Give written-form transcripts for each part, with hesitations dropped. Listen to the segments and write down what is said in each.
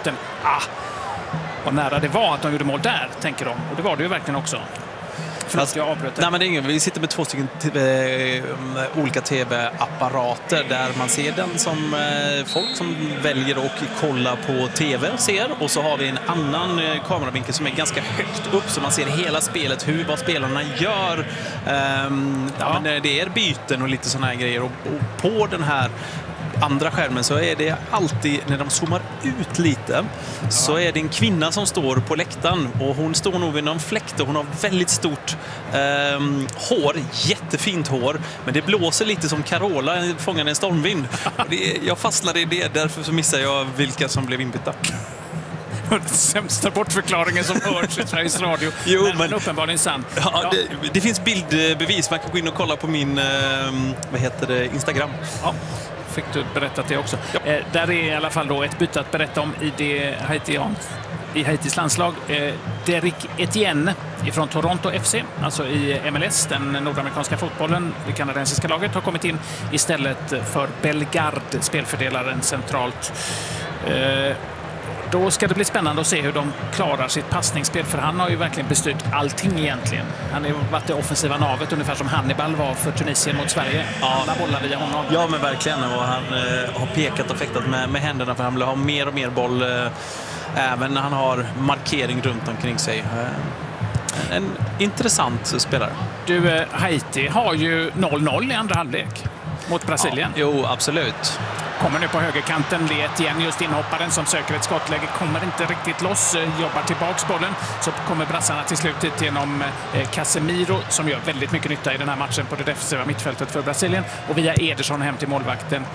skotten. Vad nära det var att de gjorde mål där, tänker de. Och det var det ju verkligen också. Förlåt, jag avbröt. Nej, men det är ingen. Vi sitter med 2 stycken olika tv-apparater där man ser den som folk som väljer att kolla på tv ser. Och så har vi en annan kameravinkel som är ganska högt upp så man ser hela spelet, vad spelarna gör. Men det är byten och lite såna här grejer. Och på den här andra skärmen så är det alltid, när de zoomar ut lite, så är det en kvinna som står på läktaren och hon står nog vid någon fläkt och hon har väldigt stort hår, jättefint hår, men det blåser lite som Carola fångade en stormvind. Jag fastnade i det, därför så missar jag vilka som blev inbytta. Den sämsta bortförklaringen som hörs i Sveriges Radio. Jo, men uppenbarligen sant. Ja, det finns bildbevis, man kan gå in och kolla på min Instagram. Ja. Fick du berättat det också. Ja. Där är i alla fall då ett byte att berätta om i Haitis landslag. Derek Etienne från Toronto FC, alltså i MLS, den nordamerikanska fotbollen, det kanadensiska laget, har kommit in istället för Bellegarde, spelfördelaren centralt. Då ska det bli spännande att se hur de klarar sitt passningsspel, för han har ju verkligen bestyrt allting egentligen. Han har ju varit det offensiva navet, ungefär som Hannibal var för Tunisien mot Sverige. Alla bollar via honom. Ja, men verkligen. Och han har pekat och fäktat med händerna, för han vill ha mer och mer boll även när han har markering runt omkring sig. En intressant spelare. Du, Haiti har ju 0-0 i andra halvlek mot Brasilien. Ja, jo, absolut. Kommer nu på högerkanten, let igen, just inhopparen som söker ett skottläge, kommer inte riktigt loss, jobbar tillbaks bollen, så kommer brassarna till slut genom Casemiro som gör väldigt mycket nytta i den här matchen på det defensiva mittfältet för Brasilien, och via Ederson hem till målvakten.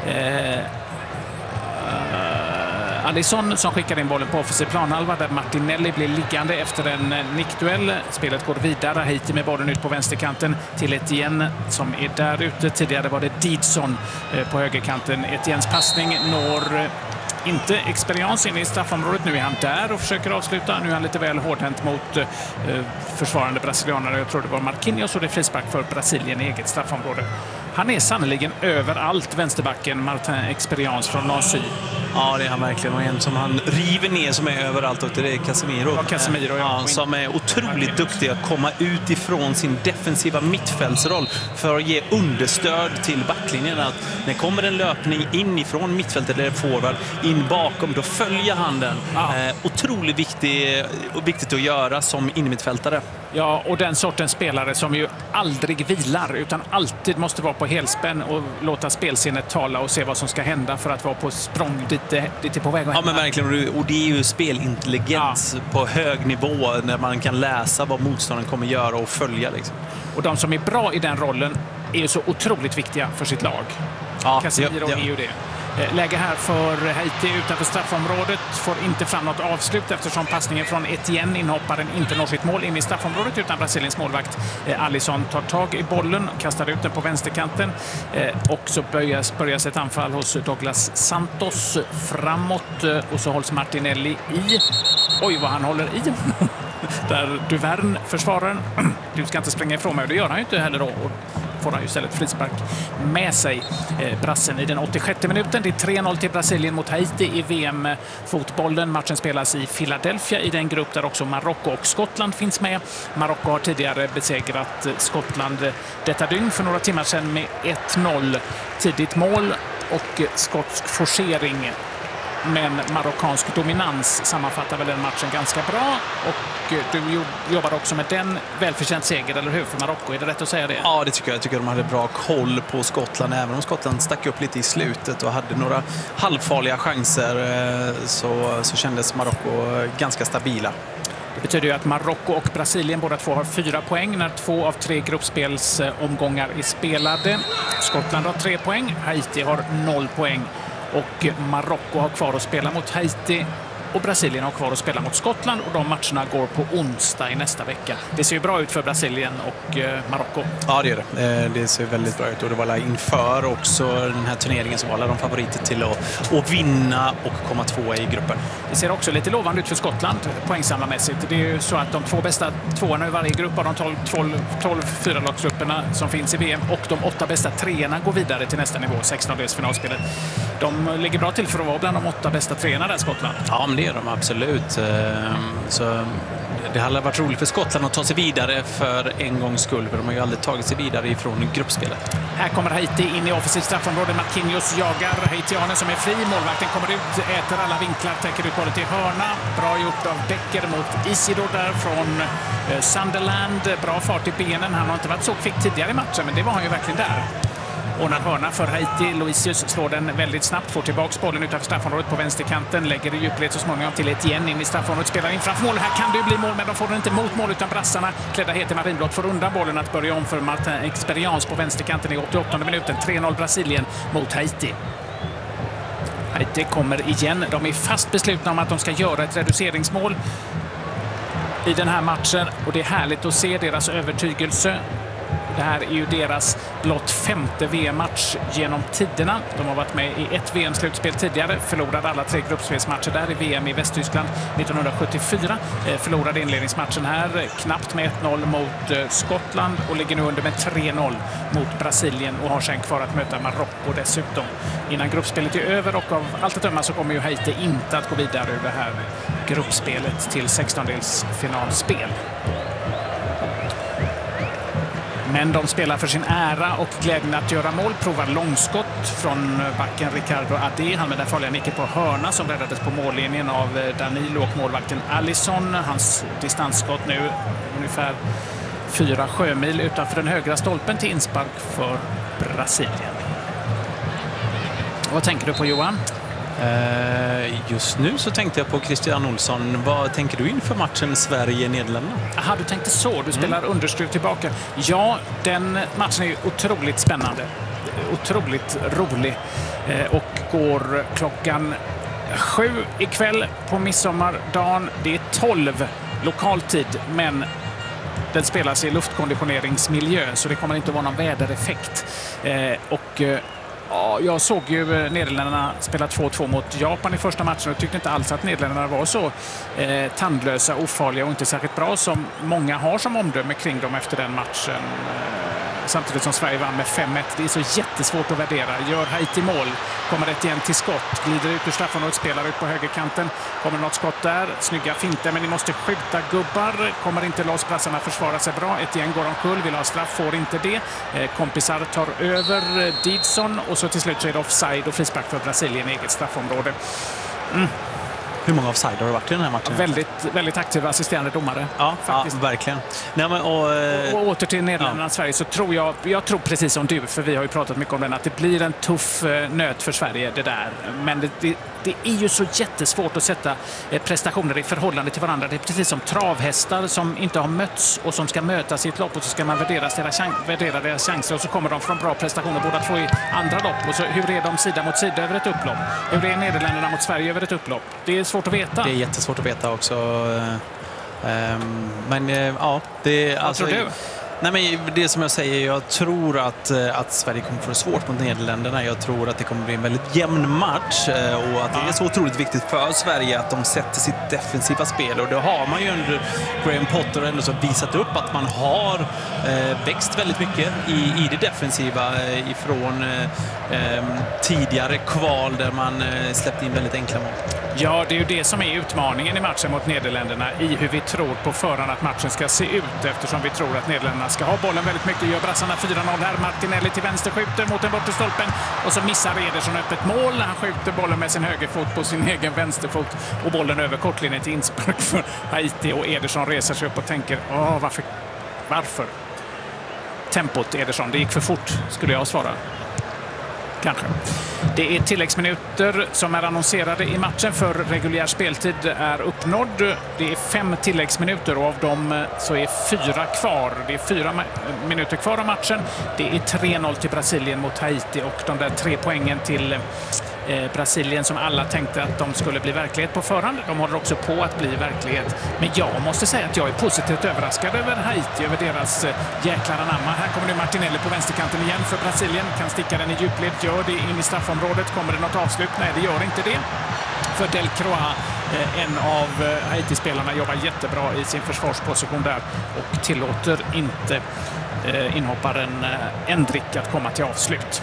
Alisson som skickar in bollen på offensiv planhalva där Martinelli blir liggande efter en nickduell. Spelet går vidare. Haiti med bollen ut på vänsterkanten till Etienne som är där ute. Tidigare var det Didson på högerkanten. Etiennes passning når inte Experience in i straffområdet. Nu är han där och försöker avsluta. Nu är han lite väl hårdhänt mot försvarande brasilianare. Jag tror det var Marquinhos, och det är frispark för Brasilien i eget straffområde. Han är sannoliken överallt, vänsterbacken Martin Experience från Nancy. Ja, det är han verkligen. Och en som han river ner som är överallt, och det är Casemiro. Ja, Casemiro, ja. Som är otroligt duktig att komma ut ifrån sin defensiva mittfältsroll för att ge understöd till backlinjen. Att när kommer en löpning inifrån mittfältet eller forward in bakom, då följer han den. Ja. Otroligt viktigt att göra som innermittfältare. Ja, och den sortens spelare som ju aldrig vilar utan alltid måste vara på helspänn och låta spelsinnet tala och se vad som ska hända för att vara på språng dit är på väg att hända. Ja, men verkligen. Och det är ju spelintelligens på hög nivå när man kan läsa vad motståndaren kommer göra och följa. Liksom. Och de som är bra i den rollen är ju så otroligt viktiga för sitt lag. Ja, Casemiro är ju det. Läge här för Haiti utanför straffområdet, får inte fram något avslut eftersom passningen från Etienne, inhopparen, inte når sitt mål in i straffområdet, utan Brasiliens målvakt Alisson tar tag i bollen och kastar ut den på vänsterkanten. Och så börjas ett anfall hos Douglas Santos framåt, och så hålls Martinelli i. Oj, vad han håller i. Där Duvern, försvararen, du ska inte springa ifrån mig, och det gör han ju inte heller då. Får han ju istället frispark med sig, brassen, i den 86:e minuten. Det är 3-0 till Brasilien mot Haiti i VM-fotbollen. Matchen spelas i Philadelphia i den grupp där också Marocko och Skottland finns med. Marocko har tidigare besegrat Skottland detta dygn för några timmar sedan med 1-0. Tidigt mål och skotsk forcering. Men marockansk dominans sammanfattar väl den matchen ganska bra, och du jobbar också med den välförtjänt seger, eller hur, för Marocko? Är det rätt att säga det? Ja, det tycker jag. Jag tycker de hade bra koll på Skottland, även om Skottland stack upp lite i slutet och hade några halvfarliga chanser, så kändes Marocko ganska stabila. Det betyder ju att Marocko och Brasilien båda två har 4 poäng när 2 av 3 gruppspelsomgångar är spelade. Skottland har 3 poäng, Haiti har 0 poäng. Och Marocko har kvar att spela mot Haiti och Brasilien har kvar att spela mot Skottland och de matcherna går på onsdag i nästa vecka. Det ser ju bra ut för Brasilien och Marocko. Ja, det gör det. Det ser väldigt bra ut och det var inför också den här turneringen så var de favoriter till att vinna och komma tvåa i gruppen. Det ser också lite lovande ut för Skottland poängsamlarmässigt. Det är ju så att de 2 bästa tvåorna i varje grupp av de 12 4-lagsgrupperna som finns i VM och de 8 bästa treorna går vidare till nästa nivå, 16-delsfinalspelet. De ligger bra till för att vara bland de 8 bästa treorna där, Skottland. Ja, men det är de absolut. Så det hade varit roligt för Skottland att ta sig vidare för en gångs skull, för de har ju aldrig tagit sig vidare ifrån gruppspelet. Här kommer Haiti in i offensivt straffområde. Marquinhos jagar haitianen som är fri. Målvakten kommer ut, äter alla vinklar, täcker ut bollen till hörna. Bra gjort av Becker mot Isidor där från Sunderland. Bra fart i benen. Han har inte varit så kvick tidigare i matchen, men det var han ju verkligen där. Och när hörna för Haiti, Luisius slår den väldigt snabbt, får tillbaka bollen utanför straffområdet på vänsterkanten, lägger i djupled så småningom till Etienne in i straffområdet, spelar in framför mål. Här kan det ju bli mål, men de får den inte mot mål utan brassarna klädda het i marinblått får undan bollen att börja om för Martin Experience på vänsterkanten i 88 minuten. 3-0 Brasilien mot Haiti. Haiti kommer igen. De är fast beslutna om att de ska göra ett reduceringsmål i den här matchen och det är härligt att se deras övertygelse. Det här är ju deras blott 5:e VM-match genom tiderna. De har varit med i ett VM-slutspel tidigare, förlorade alla 3 gruppspelsmatcher där i VM i Västtyskland 1974. Förlorade inledningsmatchen här knappt med 1-0 mot Skottland och ligger nu under med 3-0 mot Brasilien och har sen kvar att möta Marocko dessutom innan gruppspelet är över, och av allt att döma så kommer ju Haiti inte att gå vidare ur det här gruppspelet till 16-delsfinalspel. Men de spelar för sin ära och glädjen att göra mål. Provar långskott från backen Ricardo Ade. Han med den farliga nicken på hörna som räddades på mållinjen av Danilo och målvakten Alisson. Hans distansskott nu ungefär 4 sjömil utanför den högra stolpen till inspark för Brasilien. Vad tänker du på, Johan? Just nu så tänkte jag på Christian Olsson. Vad tänker du inför matchen Sverige-Nederländerna? Aha, du tänkte så. Du spelar underskruv tillbaka. Ja, den matchen är otroligt spännande. Otroligt rolig. Och går klockan 7 ikväll på midsommardagen. Det är 12 lokaltid, men den spelas i luftkonditioneringsmiljö så det kommer inte att vara någon vädereffekt. Ja, jag såg ju Nederländerna spela 2-2 mot Japan i första matchen och tyckte inte alls att Nederländerna var så tandlösa, ofarliga och inte särskilt bra som många har som omdöme kring dem efter den matchen. Samtidigt som Sverige vann med 5-1. Det är så jättesvårt att värdera. Gör Haiti mål, kommer det igen till skott, glider ut ur straffområdet, spelar ut på högerkanten. Kommer något skott där, snygga finter, men ni måste skjuta gubbar. Kommer inte loss, brassarna försvarar sig bra. Ett gäng går omkull, vill ha straff, får inte det. Kompisar tar över Didson och så till slut så är det offside och frispark för Brasilien i eget straffområde. Hur många offside har det varit i den här matchen? Väldigt, väldigt aktiva assisterande domare. Ja, faktiskt. Ja, verkligen. Nej, men, och åter till Nederländerna och Sverige så tror jag tror precis som du, för vi har ju pratat mycket om den, att det blir en tuff nöt för Sverige det där. Men det är ju så jättesvårt att sätta prestationer i förhållande till varandra. Det är precis som travhästar som inte har mötts och som ska mötas i ett lopp och så ska man värdera deras chanser och så kommer de från bra prestationer båda två i andra lopp. Och så hur är de sida mot sida över ett upplopp? Hur är Nederländerna mot Sverige över ett upplopp? Det är svårt att veta. Det är jättesvårt att veta också. Men ja, det vad tror du? Nej, men det som jag säger, jag tror att Sverige kommer få det svårt mot Nederländerna. Jag tror att det kommer bli en väldigt jämn match och att det är så otroligt viktigt för Sverige att de sätter sitt defensiva spel. Och det har man ju under Graham Potter ändå så visat upp att man har växt väldigt mycket i det defensiva ifrån tidigare kval där man släppte in väldigt enkla mål. Ja, det är ju det som är utmaningen i matchen mot Nederländerna, i hur vi tror på förhand att matchen ska se ut, eftersom vi tror att Nederländerna ska ha bollen väldigt mycket. Gör brassarna 4-0 här. Martinelli till vänster skjuter mot den bortre stolpen och så missar Ederson öppet mål. Han skjuter bollen med sin högerfot på sin egen vänsterfot och bollen över kortlinjen till inspark för Haiti, och Ederson reser sig upp och tänker, varför? Tempot, Ederson, det gick för fort, skulle jag svara. Kanske. Det är tilläggsminuter som är annonserade i matchen, för reguljär speltid är uppnådd. Det är 5 tilläggsminuter och av dem så är 4 kvar. Det är 4 minuter kvar av matchen. Det är 3-0 till Brasilien mot Haiti och de där 3 poängen till Brasilien som alla tänkte att de skulle bli verklighet på förhand. De håller också på att bli verklighet. Men jag måste säga att jag är positivt överraskad över Haiti, över deras jäklar anamma. Här kommer nu Martinelli på vänsterkanten igen för Brasilien. Kan sticka den i djupled, gör det in i straffområdet. Kommer det något avslut? Nej, det gör inte det. För Delcroix, en av Haiti-spelarna, jobbar jättebra i sin försvarsposition där och tillåter inte inhopparen Endrick att komma till avslut.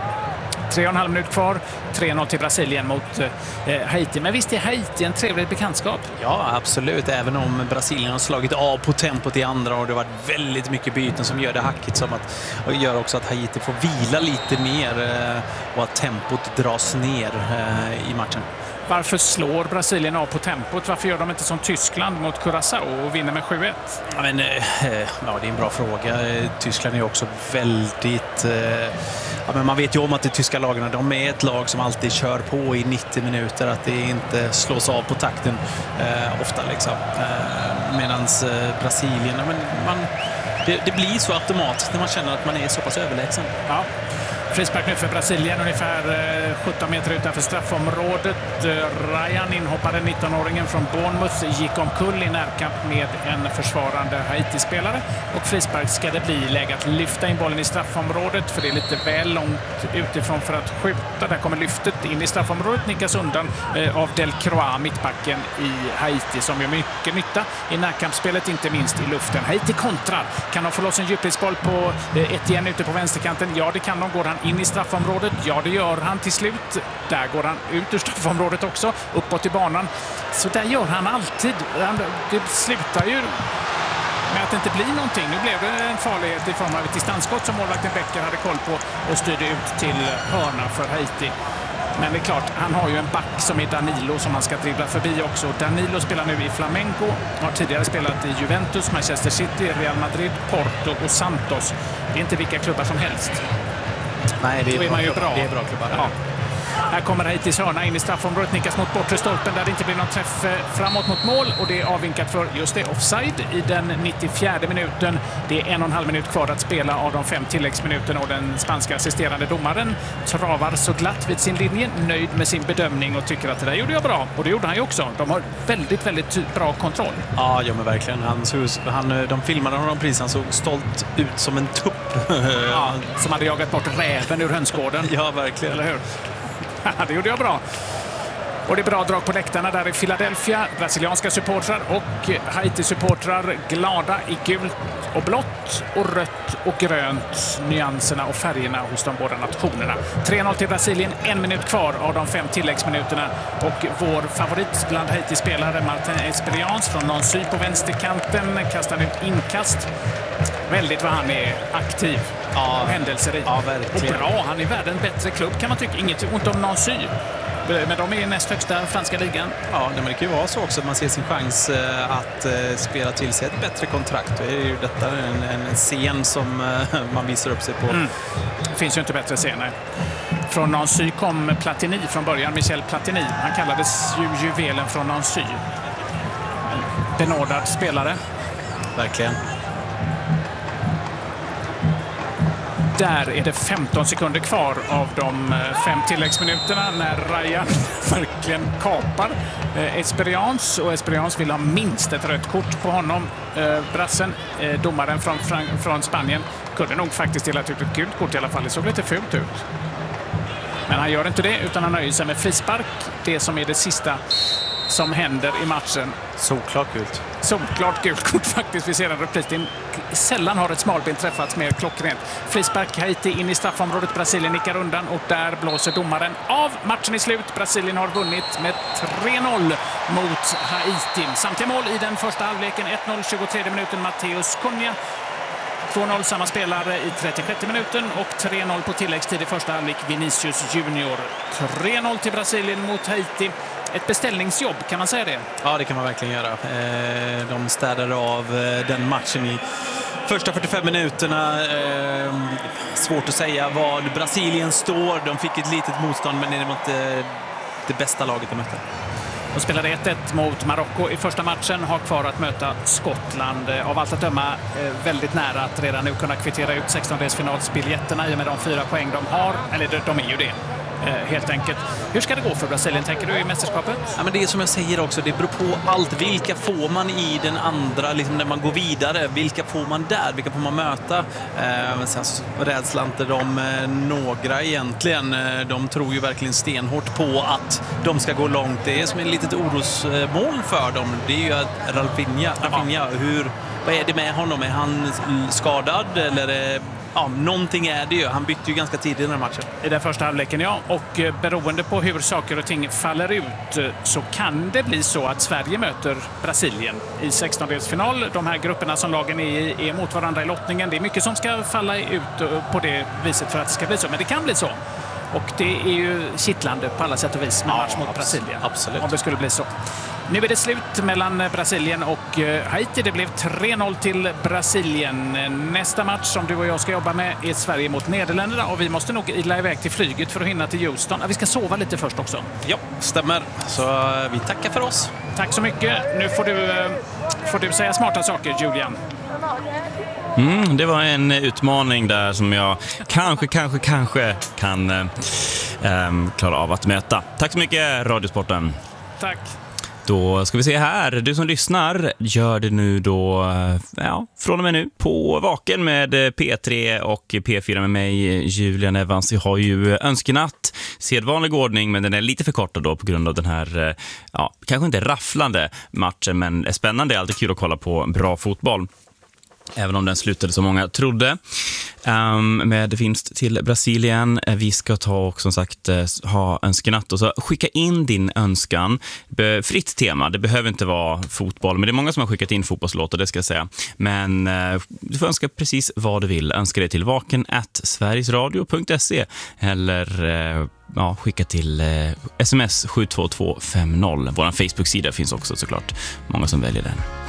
3,5 minut kvar, 3-0 till Brasilien mot Haiti. Men visst är Haiti en trevlig bekantskap? Ja, absolut. Även om Brasilien har slagit av på tempot i andra och det har varit väldigt mycket byten som gör det hackigt, som och gör också att Haiti får vila lite mer och att tempot dras ner i matchen. Varför slår Brasilien av på tempot? Varför gör de inte som Tyskland mot Curaçao och vinner med 7-1? Ja, det är en bra fråga. Tyskland är också väldigt... men man vet ju om att de tyska lagarna, de är ett lag som alltid kör på i 90 minuter. Att det inte slås av på takten ofta. Liksom. Medan Brasilien... Det blir så automatiskt när man känner att man är så pass överlägsen. Ja. Frispark nu för Brasilien, ungefär 17 meter utanför straffområdet. Ryan, inhoppade 19-åringen från Bournemouth, gick omkull i närkamp med en försvarande Haiti-spelare. Och frispark ska det bli. Läge att lyfta in bollen i straffområdet, för det är lite väl långt utifrån för att skjuta. Där kommer lyftet in i straffområdet, nickas undan av Delcroix, mittbacken i Haiti, som gör mycket nytta i närkampsspelet, inte minst i luften. Haiti kontrar. Kan de få loss en djupledsboll på Etienne ute på vänsterkanten? Ja, det kan de. Går han in i straffområdet? Ja, det gör han till slut. Där går han ut ur straffområdet också, uppåt i banan. Så där gör han alltid. Det slutar ju med att det inte blir någonting. Nu blev det en farlighet i form av ett distansskott som målvakten Becker hade koll på och styrde ut till hörna för Haiti. Men det är klart, han har ju en back som är Danilo som han ska dribbla förbi också. Danilo spelar nu i Flamengo, har tidigare spelat i Juventus, Manchester City, Real Madrid, Porto och Santos. Det är inte vilka klubbar som helst. Nej, det är, man ju bra. Det är bra klubbar. Ja. Här kommer Haitis hörna in i straffområdet, nickas mot bortre stolpen där det inte blir någon träff framåt mot mål, och det är avvinkat för just det, offside i den 94 minuten. Det är 1,5 minut kvar att spela av de 5 tilläggsminuterna och den spanska assisterande domaren travar så glatt vid sin linje, nöjd med sin bedömning och tycker att det där gjorde jag bra, och det gjorde han ju också. De har väldigt, väldigt bra kontroll. Ja, men verkligen. De filmade honom precis, han såg stolt ut som en tupp. Ja, som hade jagat bort räven ur hönsgården. Ja, verkligen. Eller hur? Det gjorde jag bra. Och det är bra drag på läktarna där i Philadelphia. Brasilianska supportrar och Haiti-supportrar glada i gult och blått och rött och grönt. Nyanserna och färgerna hos de båda nationerna. 3-0 till Brasilien, 1 minut kvar av de 5 tilläggsminuterna. Och vår favorit bland Haiti-spelare, Martin Esperiance från Nancy på vänsterkanten, kastar ut inkast. Väldigt vad han är aktiv. Ja, händelserik. Ja, verkligen. Och bra, han är världens bättre klubb kan man tycka. Inget ont om Nancy. Men de är näst högsta franska ligan. Ja, det kan ju vara så också att man ser sin chans att spela till sig ett bättre kontrakt. Det är ju detta en scen som man visar upp sig på. Det finns ju inte bättre scener. Från Nancy kom Platini från början, Michel Platini. Han kallades ju juvelen från Nancy. Benådad spelare. Verkligen. Där är det 15 sekunder kvar av de 5 tilläggsminuterna när Ryan verkligen kapar Esperiance. Och Esperiance vill ha minst ett rött kort på honom. Brassen, domaren från Spanien, kunde nog faktiskt dela ut ett gult kort i alla fall. Det såg lite fult ut. Men han gör inte det, utan han nöjer sig med frispark. Det som är det sista som händer i matchen. Solklart gult. Solklart gult kort faktiskt. Vi ser en repris. Sällan har ett smalben träffats mer klockrent. Frispark, Haiti in i straffområdet. Brasilien nickar undan och där blåser domaren av. Matchen är slut. Brasilien har vunnit med 3-0 mot Haiti. Samtliga mål i den första halvleken. 1-0 23 minuten Mateus Cunha. 2-0 samma spelare i 36 minuten och 3-0 på tilläggstid i första halvlek Vinicius Junior. 3-0 till Brasilien mot Haiti. Ett beställningsjobb, kan man säga det? Ja, det kan man verkligen göra. De städade av den matchen i första 45 minuterna. Svårt att säga var Brasilien står. De fick ett litet motstånd, men det var inte det bästa laget de mötte. De spelade 1-1 mot Marocko i första matchen, har kvar att möta Skottland. Av allt att döma väldigt nära att redan nu kunna kvittera ut 16-delsfinalsbiljetterna i och med de 4 poäng de har. Eller de är ju det. helt enkelt. Hur ska det gå för Brasilien, tänker du, i mästerskapet? Ja, men det är som jag säger också, det beror på allt. Vilka får man i den andra, liksom när man går vidare? Vilka får man där? Vilka får man möta? Sen så rädslar inte de några egentligen. De tror ju verkligen stenhårt på att de ska gå långt. Det är som ett litet orosmål för dem. Det är ju att Rafinha, vad är det med honom? Är han skadad eller någonting är det ju. Han bytte ju ganska tidigt i den här matchen. I den första halvleken, ja. Och beroende på hur saker och ting faller ut så kan det bli så att Sverige möter Brasilien i 16-delsfinal. De här grupperna som lagen är mot varandra i lottningen. Det är mycket som ska falla ut på det viset för att det ska bli så. Men det kan bli så. Och det är ju kittlande på alla sätt och vis med match mot Brasilien. Absolut. Om det skulle bli så. Nu är det slut mellan Brasilien och Haiti. Det blev 3-0 till Brasilien. Nästa match som du och jag ska jobba med är Sverige mot Nederländerna. Och vi måste nog ila iväg till flyget för att hinna till Houston. Vi ska sova lite först också. Ja, stämmer. Så vi tackar för oss. Tack så mycket. Nu får du säga smarta saker, Julian. Det var en utmaning där som jag kanske kan klara av att möta. Tack så mycket, Radiosporten. Tack. Då ska vi se här. Du som lyssnar, gör det nu då, från och med nu på Vaken med P3 och P4 med mig, Julian Evans. Jag har ju önskenatt, sedvanlig ordning, men den är lite förkortad då på grund av den här, kanske inte rafflande matchen, men spännande. Det är alltid kul att kolla på bra fotboll. Även om den slutade som många trodde med vinst till Brasilien. Vi ska ta och som sagt ha önskenatt och så skicka in din önskan. Fritt tema, det behöver inte vara fotboll, men det är många som har skickat in fotbollslåtar, det ska jag säga. Men du får önska precis vad du vill. Önska det till vaken@sverigesradio.se eller skicka till sms 72250. Vår Facebook-sida finns också såklart. Många som väljer den.